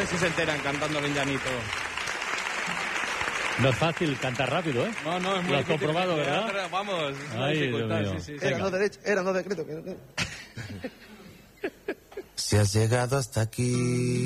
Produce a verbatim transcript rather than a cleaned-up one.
ver si se enteran cantando Benjanito. No es fácil cantar rápido, ¿eh? No, no, es muy Lo has difícil. comprobado, ¿verdad? Vamos, es una Ay, dificultad, Dios mío. sí, sí. Era no derecho, era no decreto. Si has llegado hasta aquí